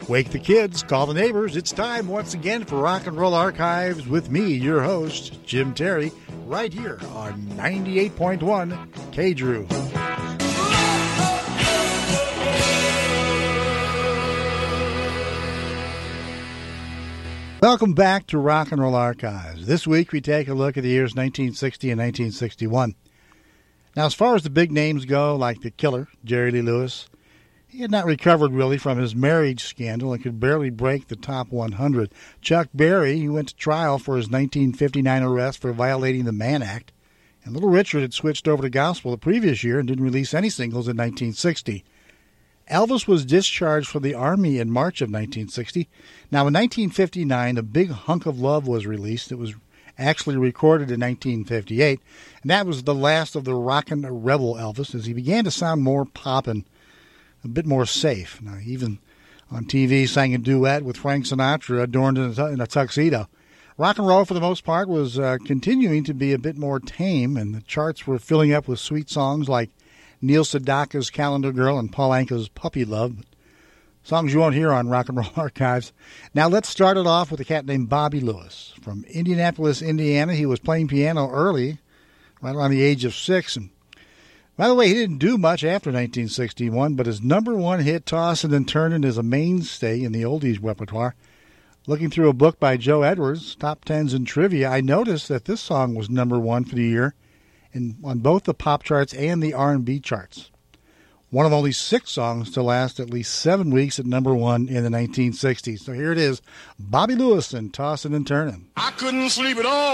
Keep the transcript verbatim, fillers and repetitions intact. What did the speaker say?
Wake the kids, call the neighbors. It's time once again for Rock and Roll Archives with me, your host, Jim Terry, right here on ninety-eight point one K-Drew. Welcome back to Rock and Roll Archives. This week we take a look at the years nineteen sixty and nineteen sixty-one. Now, as far as the big names go, like The Killer, Jerry Lee Lewis, he had not recovered really from his marriage scandal and could barely break the top one hundred. Chuck Berry, who went to trial for his nineteen fifty-nine arrest for violating the Mann Act. And Little Richard had switched over to gospel the previous year and didn't release any singles in nineteen sixty. Elvis was discharged from the Army in March of nineteen sixty. Now, in nineteen fifty-nine, A Big Hunk of Love was released. It was actually recorded in nineteen fifty-eight, and that was the last of the rockin' rebel Elvis, as he began to sound more pop and a bit more safe. Now, even on T V, sang a duet with Frank Sinatra, adorned in a, in a tuxedo. Rock and roll, for the most part, was uh, continuing to be a bit more tame, and the charts were filling up with sweet songs like Neil Sedaka's Calendar Girl and Paul Anka's Puppy Love. Songs you won't hear on Rock and Roll Archives. Now let's start it off with a cat named Bobby Lewis. From Indianapolis, Indiana, he was playing piano early, right around the age of six. And by the way, he didn't do much after nineteen sixty-one, but his number one hit, Tossin' and Turnin', is a mainstay in the oldies repertoire. Looking through a book by Joe Edwards, Top Tens and Trivia, I noticed that this song was number one for the year in, on both the pop charts and the R and B charts. One of only six songs to last at least seven weeks at number one in the nineteen sixties. So here it is, Bobby Lewis and Tossin' and Turnin'. I couldn't sleep at all